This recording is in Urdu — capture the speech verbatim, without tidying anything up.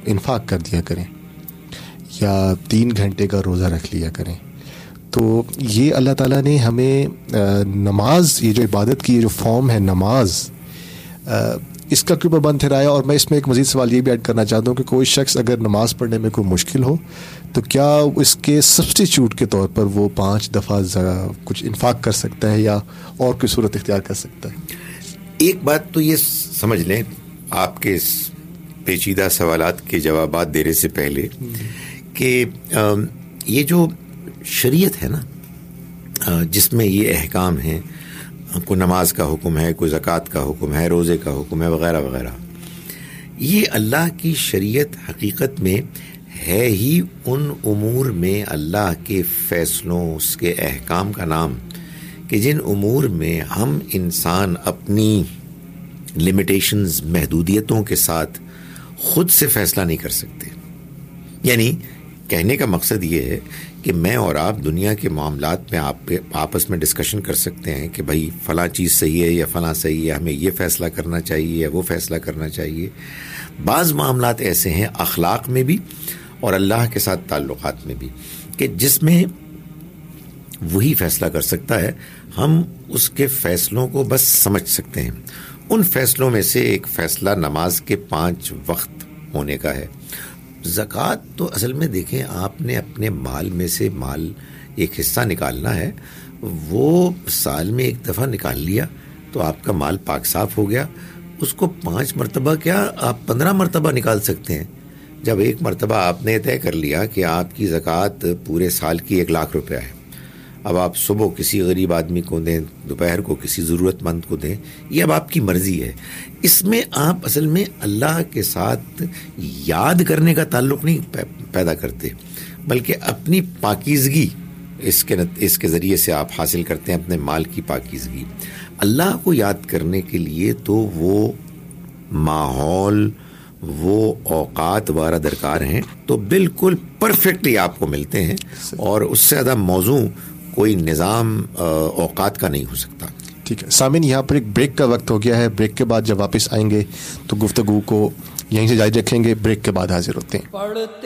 انفاق کر دیا کریں یا تین گھنٹے کا روزہ رکھ لیا کریں. تو یہ اللہ تعالیٰ نے ہمیں نماز, یہ جو عبادت کی یہ جو فارم ہے نماز, اس کا کیوں پابند ٹھہرایا. اور میں اس میں ایک مزید سوال یہ بھی ایڈ کرنا چاہتا ہوں کہ کوئی شخص اگر نماز پڑھنے میں کوئی مشکل ہو تو کیا اس کے سبسٹیچیوٹ کے طور پر وہ پانچ دفعہ کچھ انفاق کر سکتا ہے یا اور کوئی صورت اختیار کر سکتا ہے؟ ایک بات تو یہ سمجھ لیں آپ کے اس پیچیدہ سوالات کے جوابات دینے سے پہلے کہ یہ جو شریعت ہے نا جس میں یہ احکام ہیں, کوئی نماز کا حکم ہے, کوئی زکوٰۃ کا حکم ہے, روزے کا حکم ہے وغیرہ وغیرہ, یہ اللہ کی شریعت حقیقت میں ہے ہی ان امور میں اللہ کے فیصلوں, اس کے احکام کا نام کہ جن امور میں ہم انسان اپنی لمیٹیشنز, محدودیتوں کے ساتھ خود سے فیصلہ نہیں کر سکتے. یعنی کہنے کا مقصد یہ ہے کہ میں اور آپ دنیا کے معاملات میں آپ پہ آپس میں ڈسکشن کر سکتے ہیں کہ بھائی فلاں چیز صحیح ہے یا فلاں صحیح ہے, ہمیں یہ فیصلہ کرنا چاہیے یا وہ فیصلہ کرنا چاہیے. بعض معاملات ایسے ہیں اخلاق میں بھی اور اللہ کے ساتھ تعلقات میں بھی کہ جس میں وہی فیصلہ کر سکتا ہے, ہم اس کے فیصلوں کو بس سمجھ سکتے ہیں. ان فیصلوں میں سے ایک فیصلہ نماز کے پانچ وقت ہونے کا ہے. زکوٰۃ تو اصل میں دیکھیں آپ نے اپنے مال میں سے مال ایک حصہ نکالنا ہے, وہ سال میں ایک دفعہ نکال لیا تو آپ کا مال پاک صاف ہو گیا. اس کو پانچ مرتبہ کیا آپ پندرہ مرتبہ نکال سکتے ہیں. جب ایک مرتبہ آپ نے طے کر لیا کہ آپ کی زکوٰۃ پورے سال کی ایک لاکھ روپیہ ہے, اب آپ صبح کسی غریب آدمی کو دیں, دوپہر کو کسی ضرورت مند کو دیں, یہ اب آپ کی مرضی ہے. اس میں آپ اصل میں اللہ کے ساتھ یاد کرنے کا تعلق نہیں پیدا کرتے, بلکہ اپنی پاکیزگی اس کے اس کے ذریعے سے آپ حاصل کرتے ہیں, اپنے مال کی پاکیزگی. اللہ کو یاد کرنے کے لیے تو وہ ماحول, وہ اوقات وغیرہ درکار ہیں, تو بالکل پرفیکٹلی آپ کو ملتے ہیں, اور اس سے زیادہ موضوع کوئی نظام اوقات کا نہیں ہو سکتا. ٹھیک ہے سامعین, یہاں پر ایک بریک کا وقت ہو گیا ہے. بریک کے بعد جب واپس آئیں گے تو گفتگو کو یہیں سے جاری رکھیں گے. بریک کے بعد حاضر ہوتے ہیں.